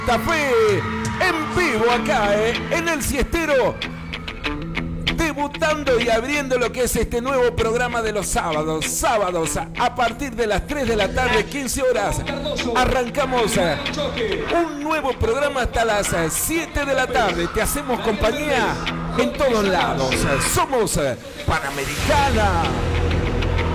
Café en vivo acá, en el Siestero, debutando y abriendo lo que es este nuevo programa de los sábados a partir de las 3 de la tarde, 15 horas, arrancamos un nuevo programa hasta las 7 de la tarde. Te hacemos compañía en todos lados. Somos Panamericana.